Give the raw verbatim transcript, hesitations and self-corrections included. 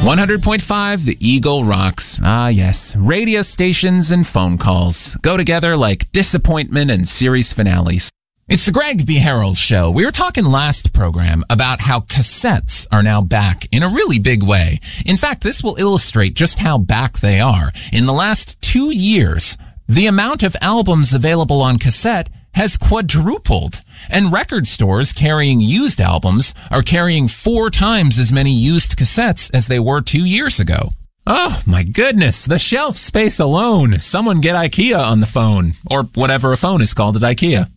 one hundred point five, The Eagle rocks. Ah, yes. Radio stations and phone calls go together like disappointment and series finales. It's the Greg B. Harold Show. We were talking last program about how cassettes are now back in a really big way. In fact, this will illustrate just how back they are. In the last two years, the amount of albums available on cassette has quadrupled, and record stores carrying used albums are carrying four times as many used cassettes as they were two years ago. Oh, my goodness, the shelf space alone. Someone get IKEA on the phone, or whatever a phone is called at IKEA.